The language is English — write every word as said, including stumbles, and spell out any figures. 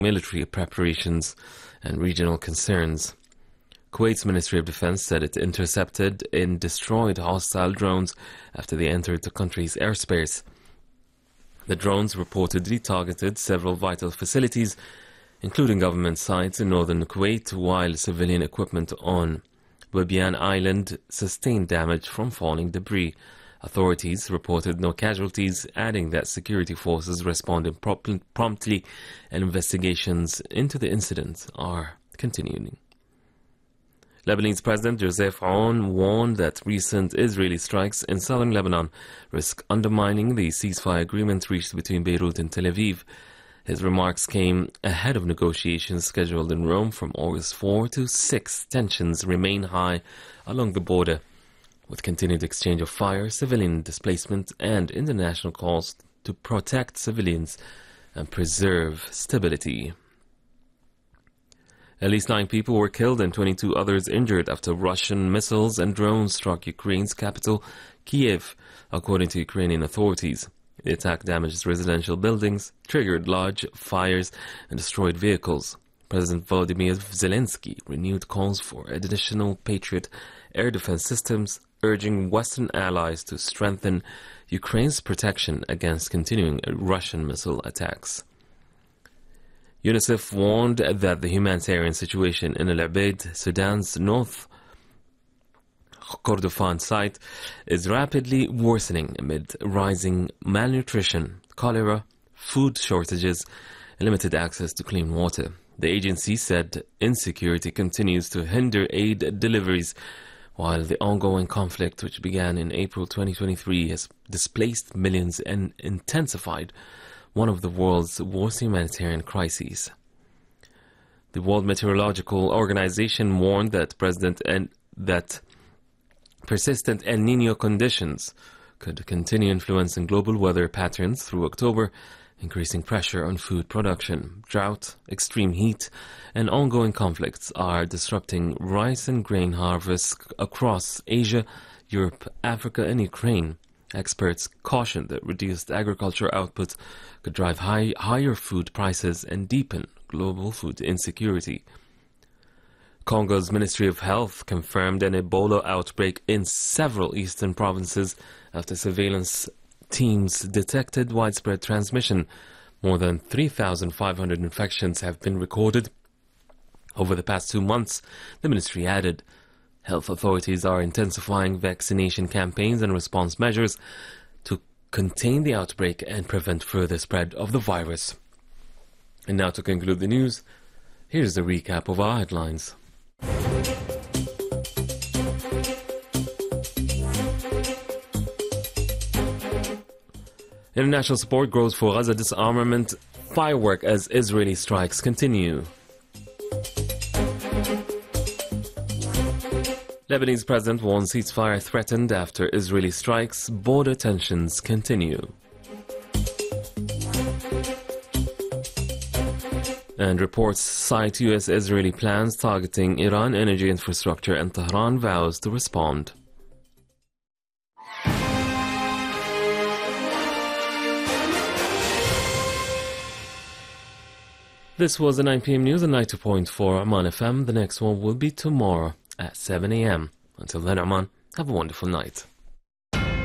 military preparations and regional concerns. Kuwait's Ministry of Defense said it intercepted and destroyed hostile drones after they entered the country's airspace. The drones reportedly targeted several vital facilities, including government sites in northern Kuwait, while civilian equipment on Webian Island sustained damage from falling debris. Authorities reported no casualties, adding that security forces responded prompt- promptly and investigations into the incident are continuing. Lebanese President Joseph Aoun warned that recent Israeli strikes in southern Lebanon risk undermining the ceasefire agreement reached between Beirut and Tel Aviv. His remarks came ahead of negotiations scheduled in Rome from August fourth to sixth. Tensions remain high along the border, with continued exchange of fire, civilian displacement, and international calls to protect civilians and preserve stability. At least nine people were killed and twenty-two others injured after Russian missiles and drones struck Ukraine's capital, Kiev, according to Ukrainian authorities. The attack damaged residential buildings, triggered large fires, and destroyed vehicles. President Volodymyr Zelensky renewed calls for additional Patriot air defense systems, urging Western allies to strengthen Ukraine's protection against continuing Russian missile attacks. UNICEF warned that the humanitarian situation in El Ubaid, Sudan's North Kordofan site, is rapidly worsening amid rising malnutrition, cholera, food shortages, and limited access to clean water. The agency said insecurity continues to hinder aid deliveries, while the ongoing conflict, which began in April twenty twenty-three, has displaced millions and intensified one of the world's worst humanitarian crises. The World Meteorological Organization warned that President and that persistent El Niño conditions could continue influencing global weather patterns through October, increasing pressure on food production. Drought, extreme heat, and ongoing conflicts are disrupting rice and grain harvests across Asia, Europe, Africa, and Ukraine. Experts caution that reduced agriculture output could drive high, higher food prices and deepen global food insecurity. Congo's Ministry of Health confirmed an Ebola outbreak in several eastern provinces after surveillance teams detected widespread transmission. More than three thousand five hundred infections have been recorded over the past two months, the ministry added. Health authorities are intensifying vaccination campaigns and response measures to contain the outbreak and prevent further spread of the virus. And now to conclude the news, here's the recap of our headlines. International support grows for Gaza disarmament firework as Israeli strikes continue. Lebanese president warns ceasefire threatened after Israeli strikes. Border tensions continue. And reports cite U S-Israeli plans targeting Iran energy infrastructure, and Tehran vows to respond. This was the nine p m news on ninety point four Amman F M. The next one will be tomorrow at seven a m Until then, Amman, have a wonderful night.